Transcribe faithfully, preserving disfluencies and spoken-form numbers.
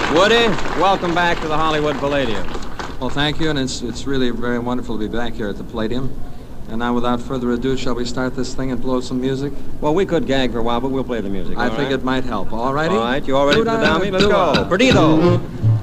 Woody, welcome back to the Hollywood Palladium. Well, thank you, and it's, it's really very wonderful to be back here at the Palladium. And now, without further ado, shall we start this thing and blow some music? Well, we could gag for a while, but we'll play the music. I all think right? it might help. All righty? All right, you all ready for the Doo-dah, dummy? Let's doo-dah. go. Perdido.